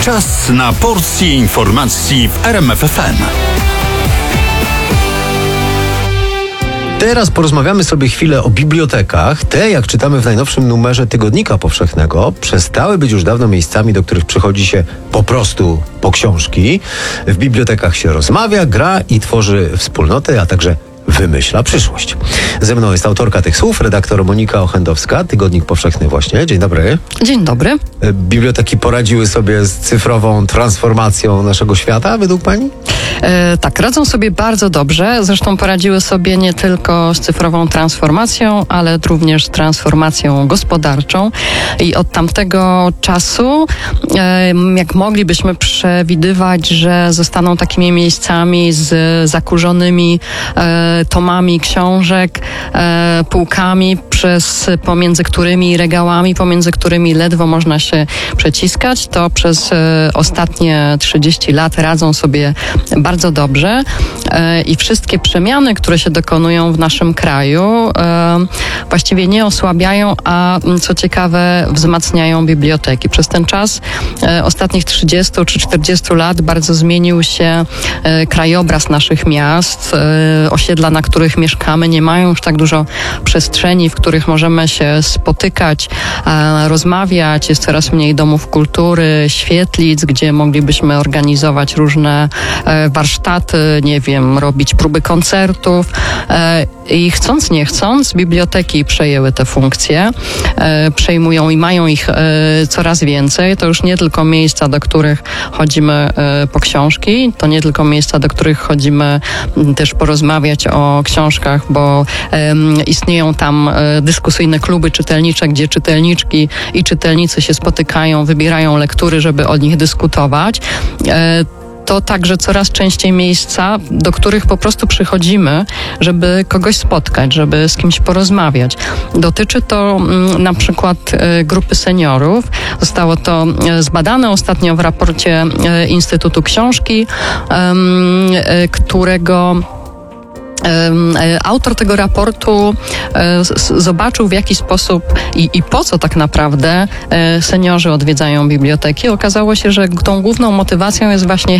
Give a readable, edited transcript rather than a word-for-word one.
Czas na porcję informacji w RMF FM. Teraz porozmawiamy sobie chwilę o bibliotekach. Te, jak czytamy w najnowszym numerze Tygodnika Powszechnego, przestały być już dawno miejscami, do których przychodzi się po prostu po książki. W bibliotekach się rozmawia, gra i tworzy wspólnoty, a także wymyśla przyszłość. Ze mną jest autorka tych słów, redaktor Monika Ochendowska, Tygodnik Powszechny właśnie. Dzień dobry. Dzień dobry. Biblioteki poradziły sobie z cyfrową transformacją naszego świata, według pani? Tak, radzą sobie bardzo dobrze. Zresztą poradziły sobie nie tylko z cyfrową transformacją, ale również z transformacją gospodarczą. I od tamtego czasu, jak moglibyśmy przewidywać, że zostaną takimi miejscami z zakurzonymi tomami książek, półkami, pomiędzy którymi regałami, pomiędzy którymi ledwo można się przeciskać, to przez ostatnie 30 lat radzą sobie bardzo dobrze i wszystkie przemiany, które się dokonują w naszym kraju, właściwie nie osłabiają, a co ciekawe wzmacniają biblioteki. Przez ten czas ostatnich 30 czy 40 lat bardzo zmienił się krajobraz naszych miast. Osiedla, na których mieszkamy, nie mają już tak dużo przestrzeni, w których możemy się spotykać, rozmawiać. Jest coraz mniej domów kultury, świetlic, gdzie moglibyśmy organizować różne warsztaty, nie wiem, robić próby koncertów. I chcąc, nie chcąc, biblioteki przejęły te funkcje, przejmują i mają ich coraz więcej. To już nie tylko miejsca, do których chodzimy po książki, to nie tylko miejsca, do których chodzimy też porozmawiać o książkach, bo istnieją tam dyskusyjne kluby czytelnicze, gdzie czytelniczki i czytelnicy się spotykają, wybierają lektury, żeby o nich dyskutować. To także coraz częściej miejsca, do których po prostu przychodzimy, żeby kogoś spotkać, żeby z kimś porozmawiać. Dotyczy to na przykład grupy seniorów. Zostało to zbadane ostatnio w raporcie Instytutu Książki, którego autor tego raportu zobaczył, w jaki sposób i po co tak naprawdę seniorzy odwiedzają biblioteki. Okazało się, że tą główną motywacją jest właśnie